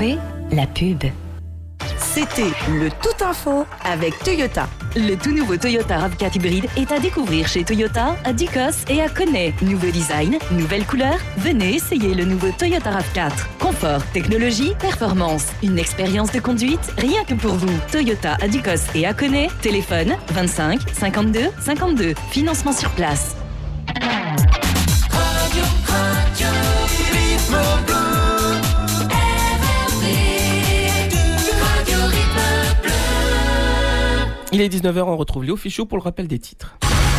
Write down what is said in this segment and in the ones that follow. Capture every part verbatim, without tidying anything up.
tomber, la pub. C'était le Tout Info avec Toyota. Le tout nouveau Toyota RAV quatre hybride est à découvrir chez Toyota, à Ducos et à Connay. Nouveau design, nouvelle couleur. Venez essayer le nouveau Toyota RAV quatre. Confort, technologie, performance. Une expérience de conduite rien que pour vous. Toyota à Ducos et à Connay. Téléphone vingt-cinq cinquante-deux cinquante-deux. Financement sur place. Radio, radio, rythme bleu. Il est dix-neuf heures, on retrouve Léo Fichot pour le rappel des titres.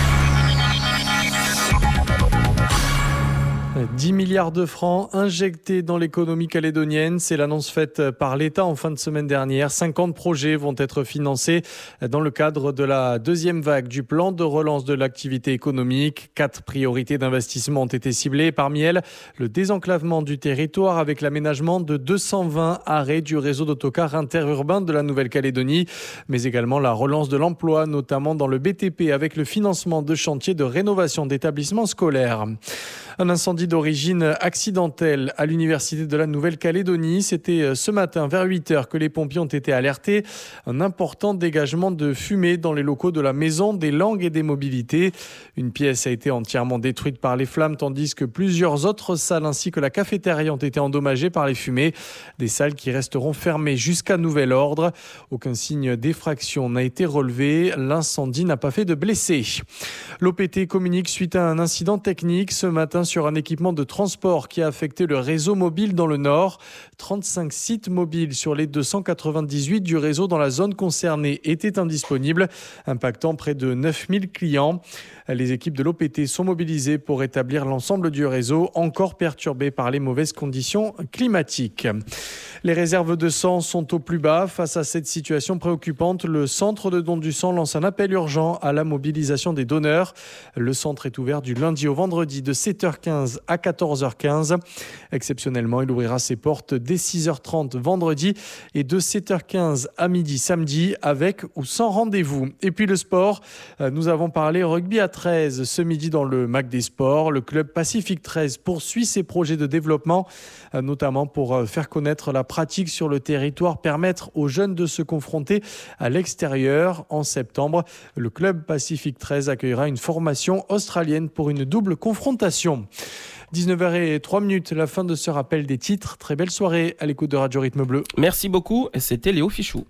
dix milliards de francs injectés dans l'économie calédonienne. C'est l'annonce faite par l'État en fin de semaine dernière. cinquante projets vont être financés dans le cadre de la deuxième vague du plan de relance de l'activité économique. Quatre priorités d'investissement ont été ciblées. Parmi elles, le désenclavement du territoire avec l'aménagement de deux cent vingt arrêts du réseau d'autocars interurbains de la Nouvelle-Calédonie, mais également la relance de l'emploi, notamment dans le B T P avec le financement de chantiers de rénovation d'établissements scolaires. Un incendie d'origine accidentelle à l'université de la Nouvelle-Calédonie. C'était ce matin vers huit heures que les pompiers ont été alertés. Un important dégagement de fumée dans les locaux de la Maison des langues et des mobilités. Une pièce a été entièrement détruite par les flammes, tandis que plusieurs autres salles ainsi que la cafétéria ont été endommagées par les fumées. Des salles qui resteront fermées jusqu'à nouvel ordre. Aucun signe d'effraction n'a été relevé. L'incendie n'a pas fait de blessés. L'O P T communique suite à un incident technique ce matin sur un équipement de transport qui a affecté le réseau mobile dans le Nord. trente-cinq sites mobiles sur les deux cent quatre-vingt-dix-huit du réseau dans la zone concernée étaient indisponibles, impactant près de neuf mille clients. Les équipes de l'O P T sont mobilisées pour rétablir l'ensemble du réseau, encore perturbé par les mauvaises conditions climatiques. Les réserves de sang sont au plus bas. Face à cette situation préoccupante, le centre de don du sang lance un appel urgent à la mobilisation des donneurs. Le centre est ouvert du lundi au vendredi de sept heures quinze à quatorze heures quinze. Exceptionnellement, il ouvrira ses portes dès six heures trente vendredi et de sept heures quinze à midi samedi avec ou sans rendez-vous. Et puis le sport, nous avons parlé rugby à treize ce midi dans le M A C des Sports. Le club Pacifique treize poursuit ses projets de développement, notamment pour faire connaître la pratique sur le territoire, permettre aux jeunes de se confronter à l'extérieur. En septembre, le club Pacifique treize accueillera une formation australienne pour une double confrontation. dix-neuf heures zéro trois, la fin de ce rappel des titres. Très belle soirée à l'écoute de Radio Rythme Bleu. Merci beaucoup, c'était Léo Fichou.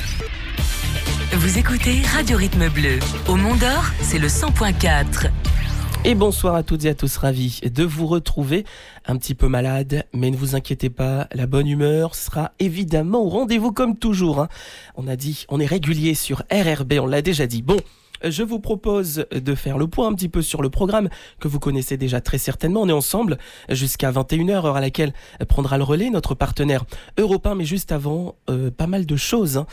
Vous écoutez Radio Rythme Bleu. Au Mont d'Or, c'est le cent point quatre. Et bonsoir à toutes et à tous, ravis de vous retrouver. Un petit peu malade, mais ne vous inquiétez pas, la bonne humeur sera évidemment au rendez-vous comme toujours. Hein. On a dit, on est régulier sur R R B, on l'a déjà dit. Bon, je vous propose de faire le point un petit peu sur le programme que vous connaissez déjà très certainement. On est ensemble jusqu'à vingt et une heures, heure à laquelle prendra le relais notre partenaire Europe un. Mais juste avant, euh, pas mal de choses. Hein.